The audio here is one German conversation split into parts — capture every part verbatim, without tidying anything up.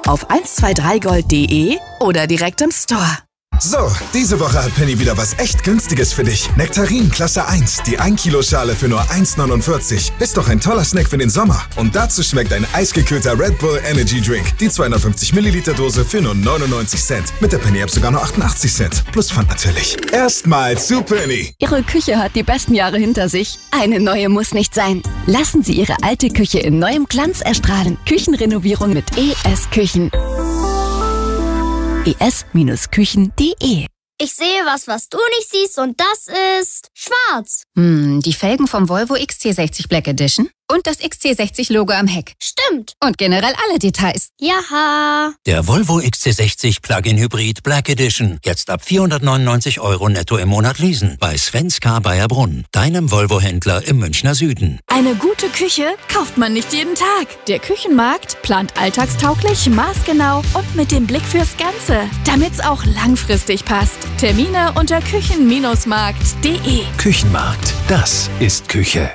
Auf eins zwei drei gold punkt de oder direkt im Store. So, diese Woche hat Penny wieder was echt Günstiges für dich. Nektarin Klasse eins, die ein Kilo Schale für nur eins neunundvierzig. Ist doch ein toller Snack für den Sommer. Und dazu schmeckt ein eisgekühlter Red Bull Energy Drink. Die zweihundertfünfzig Milliliter Dose für nur neunundneunzig Cent. Mit der Penny App sogar nur achtundachtzig Cent. Plus Pfand natürlich. Erstmal zu Penny. Ihre Küche hat die besten Jahre hinter sich. Eine neue muss nicht sein. Lassen Sie Ihre alte Küche in neuem Glanz erstrahlen. Küchenrenovierung mit E S Küchen. e s Küchen punkt de. Ich sehe was, was du nicht siehst, und das ist schwarz. Hm, die Felgen vom Volvo X C sechzig Black Edition und das X C sechzig Logo am Heck. Stimmt. Und generell alle Details. Jaha. Der Volvo X C sechzig Plug-in Hybrid Black Edition. Jetzt ab vierhundertneunundneunzig Euro netto im Monat leasen. Bei Svenska Bayerbrunn, deinem Volvo-Händler im Münchner Süden. Eine gute Küche kauft man nicht jeden Tag. Der Küchenmarkt plant alltagstauglich, maßgenau und mit dem Blick fürs Ganze, damit's auch langfristig passt. Termine unter küchen Markt punkt de. Küchenmarkt, das ist Küche.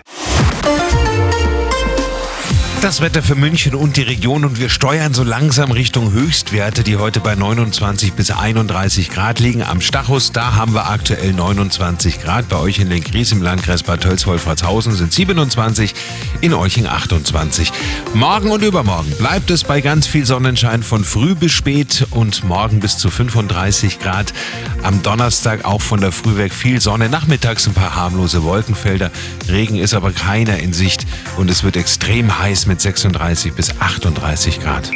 Das Wetter für München und die Region, und wir steuern so langsam Richtung Höchstwerte, die heute bei neunundzwanzig bis einunddreißig Grad liegen. Am Stachus, da haben wir aktuell neunundzwanzig Grad. Bei euch in Lenkries im Landkreis Bad Tölz-Wolfratshausen sind siebenundzwanzig, in Euching achtundzwanzig. Morgen und übermorgen bleibt es bei ganz viel Sonnenschein von früh bis spät und morgen bis zu fünfunddreißig Grad. Am Donnerstag auch von der Früh weg viel Sonne, nachmittags ein paar harmlose Wolkenfelder. Regen ist aber keiner in Sicht und es wird extrem heiß mit sechsunddreißig bis achtunddreißig Grad.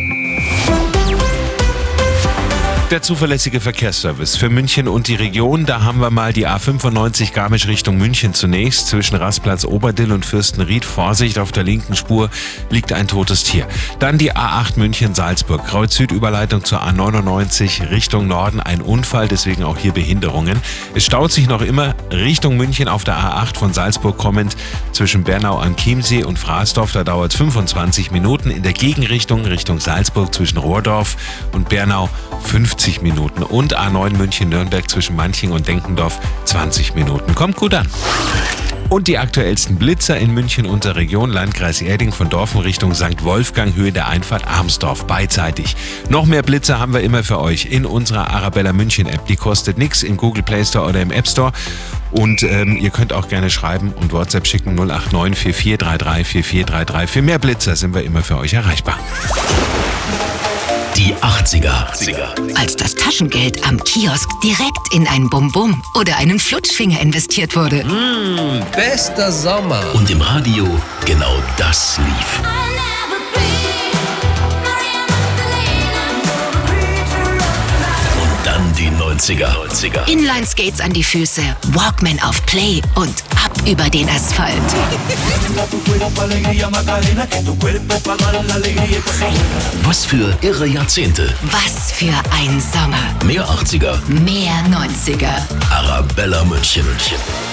Der zuverlässige Verkehrsservice für München und die Region. Da haben wir mal die A fünfundneunzig Garmisch Richtung München zunächst. Zwischen Rastplatz Oberdill und Fürstenried. Vorsicht, auf der linken Spur liegt ein totes Tier. Dann die A acht München-Salzburg. Kreuz-Süd-Überleitung zur A neunundneunzig Richtung Norden. Ein Unfall, deswegen auch hier Behinderungen. Es staut sich noch immer Richtung München auf der A acht von Salzburg kommend. Zwischen Bernau am Chiemsee und Fraßdorf. Da dauert es fünfundzwanzig Minuten. In der Gegenrichtung Richtung Salzburg zwischen Rohrdorf und Bernau fünfzig Minuten. Und A neun München-Nürnberg zwischen Manching und Denkendorf zwanzig Minuten. Kommt gut an. Und die aktuellsten Blitzer in München und der Region, Landkreis Erding von Dorfen Richtung Sankt Wolfgang, Höhe der Einfahrt Armsdorf, beidseitig. Noch mehr Blitzer haben wir immer für euch in unserer Arabella München App. Die kostet nichts, im Google Play Store oder im App Store. Und ähm, ihr könnt auch gerne schreiben und WhatsApp schicken null acht neun vier vier drei drei vier vier drei drei. Für mehr Blitzer sind wir immer für euch erreichbar. Die achtziger. Als das Taschengeld am Kiosk direkt in ein Bum-Bum oder einen Flutschfinger investiert wurde. Mmh, bester Sommer. Und im Radio genau das lief. Und dann die neunziger. Inline-Skates an die Füße, Walkman auf Play und ab über den Asphalt. Was für irre Jahrzehnte. Was für ein Sommer. Mehr achtziger. Mehr neunziger. Arabella München.